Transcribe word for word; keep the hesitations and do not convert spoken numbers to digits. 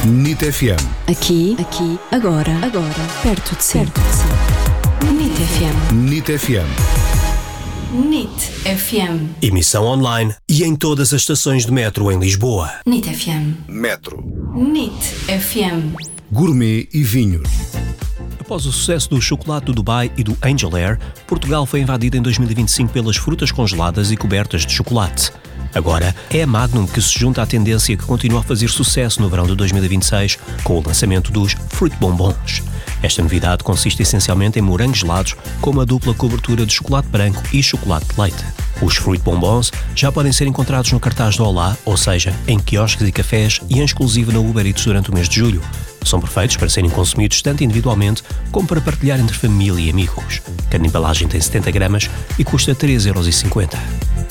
N I T F M. Aqui, aqui, agora, agora, perto de si. Perto de si. N I T F M. N I T F M. N I T F M. Emissão online e em todas as estações de metro em Lisboa. N I T F M. Metro. N I T F M. Gourmet e vinhos. Após o sucesso do chocolate do Dubai e do Angel Air, Portugal foi invadido em dois mil e vinte e cinco pelas frutas congeladas e cobertas de chocolate. Agora, é a Magnum que se junta à tendência que continua a fazer sucesso no verão de dois mil e vinte e seis com o lançamento dos Fruit Bombons. Esta novidade consiste essencialmente em morangos gelados com uma dupla cobertura de chocolate branco e chocolate de leite. Os Fruit Bombons já podem ser encontrados no cartaz do Olá, ou seja, em quiosques e cafés e em exclusivo na Uber Eats durante o mês de julho. São perfeitos para serem consumidos tanto individualmente como para partilhar entre família e amigos. Cada embalagem tem setenta gramas e custa três euros e cinquenta.